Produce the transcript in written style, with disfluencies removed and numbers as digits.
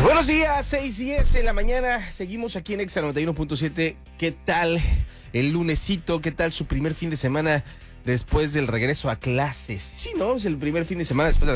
Buenos días, 6:10 de la mañana. Seguimos aquí en Exa 91.7. ¿Qué tal el lunesito? ¿Qué tal su primer fin de semana después del regreso a clases? Sí, ¿no? Es el primer fin de semana después del